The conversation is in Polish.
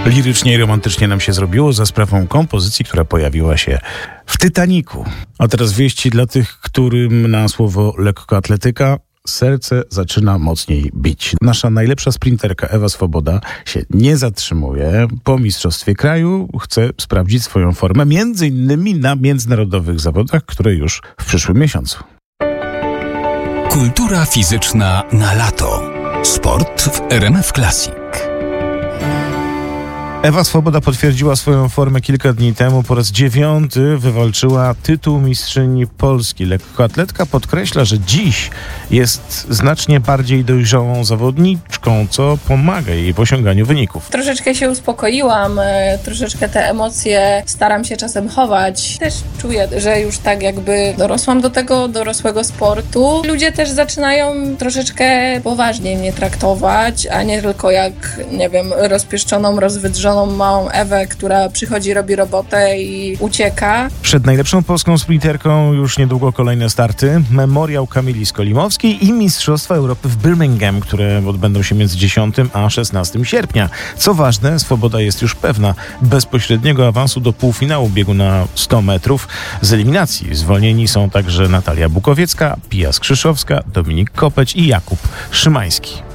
Lirycznie i romantycznie nam się zrobiło za sprawą kompozycji, która pojawiła się w Titanicu. A teraz wieści dla tych, którym na słowo lekkoatletyka serce zaczyna mocniej bić. Nasza najlepsza sprinterka Ewa Swoboda się nie zatrzymuje. Po mistrzostwie kraju chce sprawdzić swoją formę, między innymi na międzynarodowych zawodach, które już w przyszłym miesiącu. Kultura fizyczna na lato. Sport w RMF Classic. Ewa Swoboda potwierdziła swoją formę kilka dni temu. Po raz 9 wywalczyła tytuł mistrzyni Polski. Lekkoatletka podkreśla, że dziś jest znacznie bardziej dojrzałą zawodniczką, co pomaga jej w osiąganiu wyników. Troszeczkę się uspokoiłam, troszeczkę te emocje staram się czasem chować. Też czuję, że już tak jakby dorosłam do tego dorosłego sportu. Ludzie też zaczynają troszeczkę poważniej mnie traktować, a nie tylko jak, nie wiem, rozpieszczoną, rozwydrzoną małą Ewę, która przychodzi, robi robotę i ucieka. Przed najlepszą polską sprinterką już niedługo kolejne starty. Memoriał Kamili Skolimowskiej i Mistrzostwa Europy w Birmingham, które odbędą się między 10 a 16 sierpnia. Co ważne, Swoboda jest już pewna bezpośredniego awansu do półfinału biegu na 100 metrów. Z eliminacji zwolnieni są także Natalia Bukowiecka, Pia Skrzyszowska, Dominik Kopeć i Jakub Szymański.